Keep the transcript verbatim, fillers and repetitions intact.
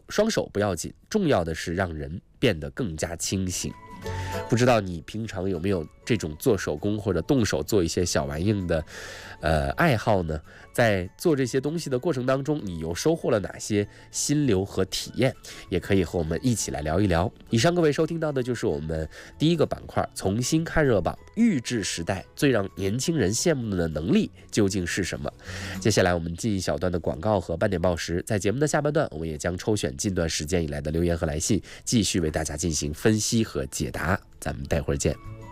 双手不要紧，重要的是让人变得更加清醒。不知道你平常有没有这种做手工或者动手做一些小玩意的呃爱好呢？在做这些东西的过程当中，你又收获了哪些心流和体验？也可以和我们一起来聊一聊。以上各位收听到的就是我们第一个板块，重新看热榜，预制时代最让年轻人羡慕的能力究竟是什么？接下来我们进一小段的广告和半点报时，在节目的下半段，我们也将抽选近段时间以来的留言和来信，继续为大家进行分析和解答。咱们待会儿见。